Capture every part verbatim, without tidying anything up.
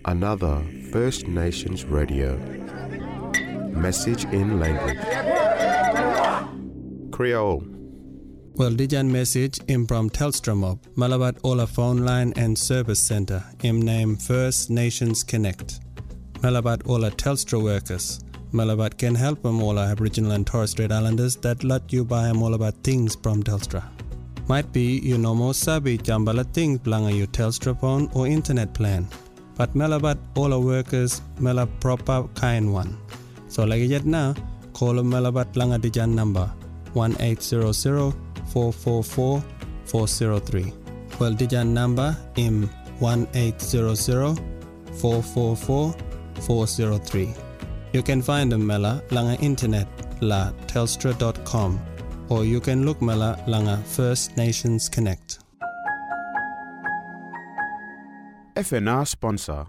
Another First Nations Radio. Message in language. Creole. Well, dijan message im from Telstra Mob, Malabat Ola phone line and service center, im name First Nations Connect. Malabat Ola Telstra workers. Malabat can help them all Aboriginal and Torres Strait Islanders that let you buy them all about things from Telstra. Might be you no more sabi jambala things belong your Telstra phone or internet plan. But Malabat all workers mela proper kind one. So like it now, call Malabat langa dijan number one eight hundred four four four four zero three. Well, dijan number im one eight hundred four four four four zero three. You can find them Mela langa internet la telstra dot com or you can look Mela langa First Nations Connect. F N R sponsor.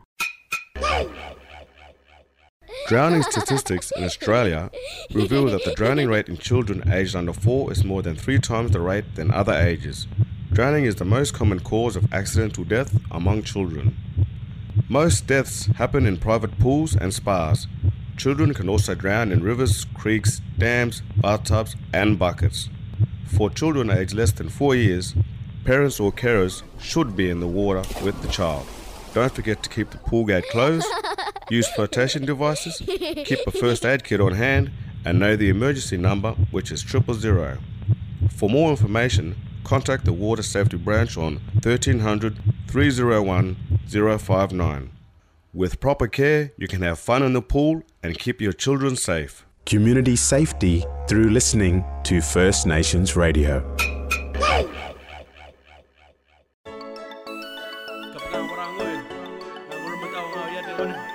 Drowning statistics in Australia reveal that the drowning rate in children aged under four is more than three times the rate than other ages. Drowning is the most common cause of accidental death among children. Most deaths happen in private pools and spas. Children can also drown in rivers, creeks, dams, bathtubs, and buckets. For children aged less than four years, parents or carers should be in the water with the child. Don't forget to keep the pool gate closed, use flotation devices, keep a first aid kit on hand, and know the emergency number, which is triple zero. For more information, contact the Water Safety Branch on thirteen hundred, three oh one, oh five nine. With proper care, you can have fun in the pool and keep your children safe. Community safety through listening to First Nations Radio. Kapag orang ngoi, ngurumataw ngoi ya